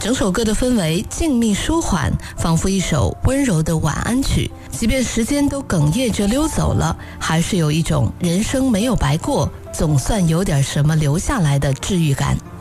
整首歌的氛围静谧舒缓，仿佛一首温柔的晚安曲。即便时间都哽咽着溜走了，还是有一种人生没有白过，总算有点什么留下来的治愈感。